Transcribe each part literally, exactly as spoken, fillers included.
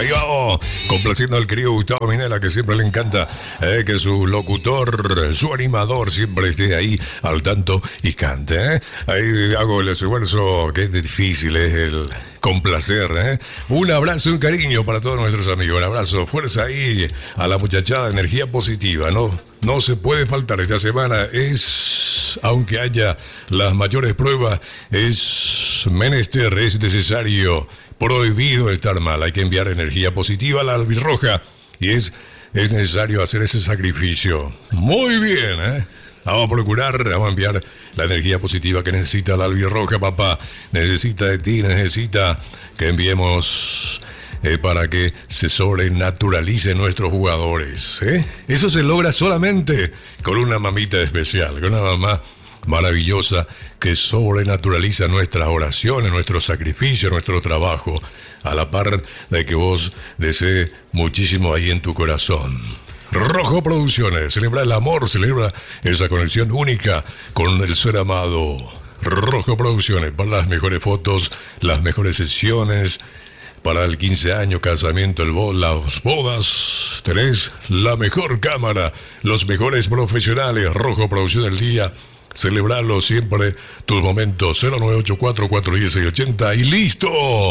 Ahí vamos, complaciendo al querido Gustavo Minella, que siempre le encanta eh, que su locutor, su animador siempre esté ahí al tanto y cante. Eh. Ahí hago el esfuerzo, que es difícil, es el complacer. Eh. Un abrazo y un cariño para todos nuestros amigos. Un abrazo, fuerza ahí a la muchachada, energía positiva, ¿no? No se puede faltar esta semana. Es, aunque haya las mayores pruebas, es menester, es necesario, prohibido estar mal. Hay que enviar energía positiva a la albirroja y es, es necesario hacer ese sacrificio. Muy bien, ¿eh? Vamos a procurar, vamos a enviar la energía positiva que necesita la albirroja, papá. Necesita de ti, necesita que enviemos eh, para que se sobrenaturalicen nuestros jugadores. ¿eh? Eso se logra solamente con una mamita especial, con una mamá maravillosa que sobrenaturaliza nuestras oraciones, nuestros sacrificios, nuestro trabajo, a la par de que vos desees muchísimo ahí en tu corazón. Rojo Producciones, celebra el amor, celebra esa conexión única con el ser amado. Rojo Producciones, para las mejores fotos, las mejores sesiones, para el quince años, casamiento, el bo- las bodas, tenés la mejor cámara, los mejores profesionales. Rojo Producciones del día. Celebrarlo siempre, tus momentos. Cero nueve ocho cuatro, cuatro uno cero, seis ocho cero y listo.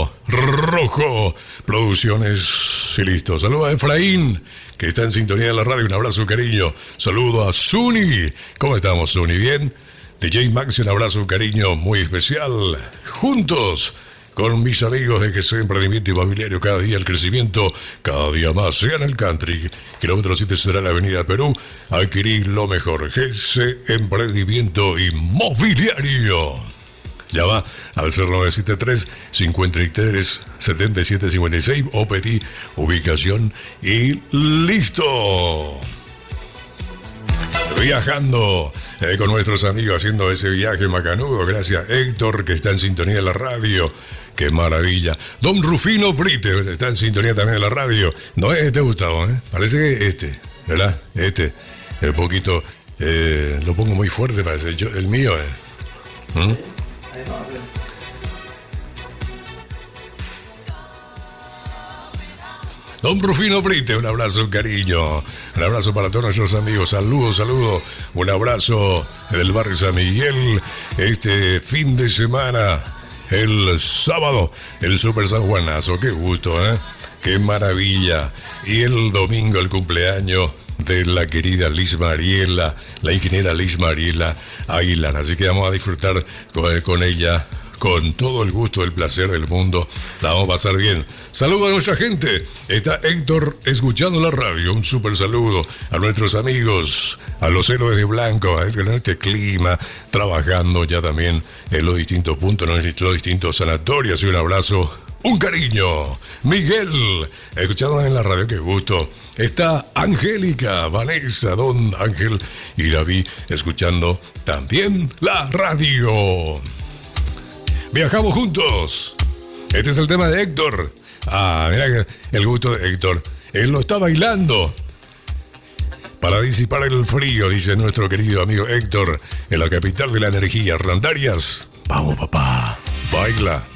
Rojo Producciones y listo. Saludos a Efraín, que está en sintonía de la radio. Un abrazo, cariño. Saludo a Zuni. ¿Cómo estamos, Zuni? ¿Bien? D J Max, un abrazo, un cariño muy especial. Juntos con mis amigos de G C Emprendimiento Inmobiliario, cada día el crecimiento, cada día más, sea en el country. Kilómetro siete será la avenida Perú. Adquirir lo mejor. G C Emprendimiento Inmobiliario. Ya va al cero nueve siete tres, cinco tres, siete siete cinco seis o pedí ubicación y listo. Viajando eh, con nuestros amigos, haciendo ese viaje macanudo. Gracias, Héctor, que está en sintonía de la radio. ¡Qué maravilla! Don Rufino Frite está en sintonía también de la radio. No es este, Gustavo, ¿eh? Parece que este, ¿verdad? Este. Un poquito, eh, lo pongo muy fuerte, parece. Yo, el mío, ¿eh? ¿Mm? Don Rufino Frite, un abrazo, un cariño. Un abrazo para todos nuestros amigos. Saludos, saludos. Un abrazo del barrio San Miguel. Este fin de semana, el sábado, el Super San Juanazo. Qué gusto, ¿eh? Qué maravilla. Y el domingo, el cumpleaños de la querida Liz Mariela, la ingeniera Liz Mariela Aguilar. Así que vamos a disfrutar con, con ella con todo el gusto, el placer del mundo. La vamos a pasar bien. Saludos a nuestra gente. Está Héctor escuchando la radio. Un súper saludo a nuestros amigos, a los héroes de blanco, en este clima, trabajando ya también en los distintos puntos, en los distintos sanatorios. Y un abrazo, un cariño. Miguel, escuchando en la radio, qué gusto. Está Angélica, Vanessa, Don Ángel y David, escuchando también la radio. Viajamos juntos. Este es el tema de Héctor. Ah, mira que el gusto de Héctor. Él lo está bailando para disipar el frío, dice nuestro querido amigo Héctor, en la capital de la energía, Randarias. Vamos, papá, baila.